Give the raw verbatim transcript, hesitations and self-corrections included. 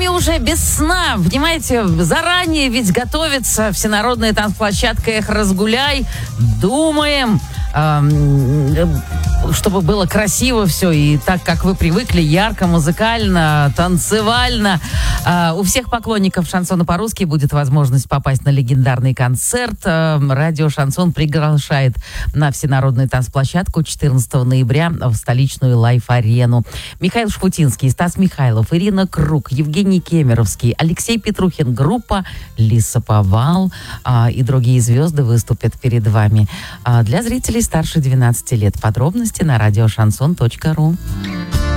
вами уже без сна. Понимаете, заранее ведь готовится всенародная танцплощадка «Эх, разгуляй». Думаем, чтобы было красиво все и так, как вы привыкли, ярко, музыкально, танцевально. У всех поклонников шансона по-русски будет возможность попасть на легендарный концерт. Радио «Шансон» приглашает на всенародную танцплощадку четырнадцатого ноября в столичную Лайф-арену. Михаил Шпутинский, Стас Михайлов, Ирина Круг, Евгений Кемеровский, Алексей Петрухин, группа «Лесоповал» и другие звезды выступят перед вами. Для зрителей старше двенадцати лет. Подробности на радиошансон точка ру.